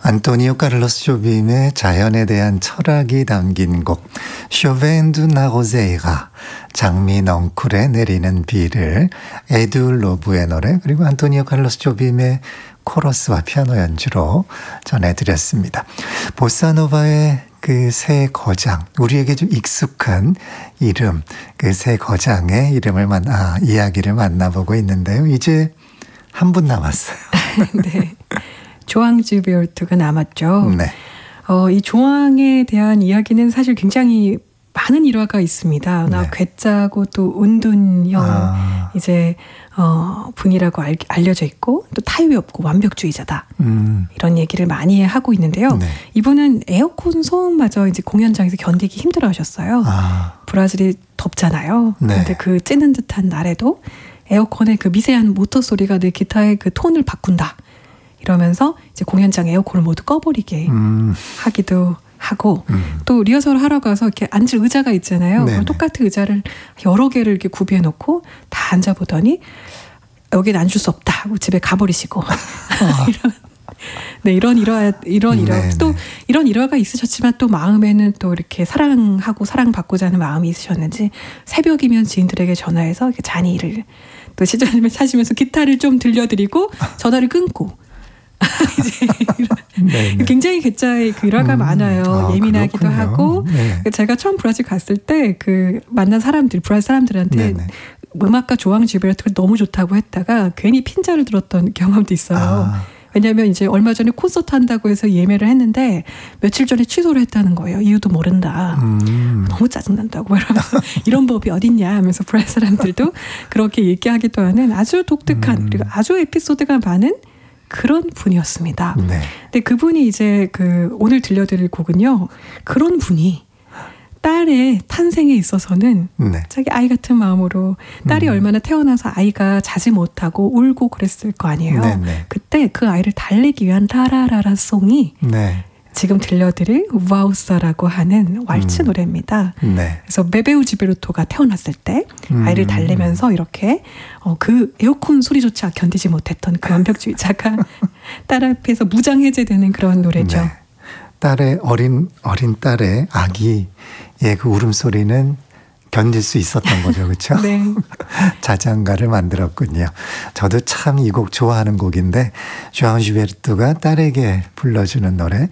안토니오 카를로스 조빔의 자연에 대한 철학이 담긴 곡 쇼벤 두 나고제이가 장미 넝쿨에 내리는 비를 에둘 로브의 노래 그리고 안토니오 카를로스 조빔의 코러스와 피아노 연주로 전해드렸습니다. 보사노바의 그 새 거장, 우리에게 좀 익숙한 이름, 그 새 거장의 이야기를 만나보고 있는데요. 이제 한 분 남았어요. 네. 조앙 지베르트가 남았죠. 네. 이 조앙에 대한 이야기는 사실 굉장히 많은 일화가 있습니다. 네. 괴짜고 또 은둔형 이제 분이라고 알려져 있고 또 타협이 없고 완벽주의자다. 이런 얘기를 많이 하고 있는데요. 네. 이분은 에어컨 소음마저 이제 공연장에서 견디기 힘들어하셨어요. 브라질이 덥잖아요. 네. 그런데 그 찌는 듯한 날에도 에어컨의 그 미세한 모터 소리가 내 기타의 그 톤을 바꾼다. 이러면서 이제 공연장 에어컨을 모두 꺼버리게 하기도 하고 또 리허설을 하러 가서 이렇게 앉을 의자가 있잖아요. 똑같은 의자를 여러 개를 이렇게 구비해 놓고 다 앉아보더니 여기는 앉을 수 없다 하고 집에 가버리시고 이런 일화 또 이런 일화가 있으셨지만 또 마음에는 또 이렇게 사랑하고 사랑받고자 하는 마음이 있으셨는지 새벽이면 지인들에게 전화해서 이렇게 잔이를 또 시전을 사시면서 기타를 좀 들려드리고 전화를 끊고 이제 굉장히 괴짜의 그 일화가 많아요. 예민하기도 그렇군요. 하고 제가 처음 브라질 갔을 때 그 만난 사람들 브라질 사람들한테 음악가 조앙 지베르트가 너무 좋다고 했다가 괜히 핀자를 들었던 경험도 있어요. 왜냐하면 이제 얼마 전에 콘서트 한다고 해서 예매를 했는데 며칠 전에 취소를 했다는 거예요. 이유도 모른다. 너무 짜증난다고 이러면서 이런 법이 어딨냐 하면서 브라질 사람들도 그렇게 얘기하기도 하는 아주 독특한 그리고 아주 에피소드가 많은 그런 분이었습니다. 근데 그분이 이제 오늘 들려드릴 곡은요. 그런 분이 딸의 탄생에 있어서는 자기 아이 같은 마음으로 딸이 얼마나 태어나서 아이가 자지 못하고 울고 그랬을 거 아니에요. 그때 그 아이를 달래기 위한 라라라라 송이 지금 들려드릴 와우사라고 하는 왈츠 노래입니다. 그래서 베베우 지베르토가 태어났을 때 아이를 달래면서 이렇게 그 에어컨 소리조차 견디지 못했던 그 완벽주의자가 딸 앞에서 무장해제되는 그런 노래죠. 딸의 어린 딸의 아기의 그 울음소리는 견딜 수 있었던 거죠. 그렇죠? 네. 자장가를 만들었군요. 저도 참 이 곡 좋아하는 곡인데 조앙 지베르트가 딸에게 불러주는 노래